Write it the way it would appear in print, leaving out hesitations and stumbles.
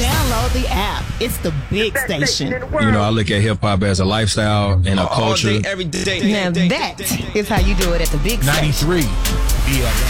Download the app. It's the big station. You know, I look at hip-hop as a lifestyle and a culture. All day, every day. Now that is how you do it at the big station. 93. Yeah.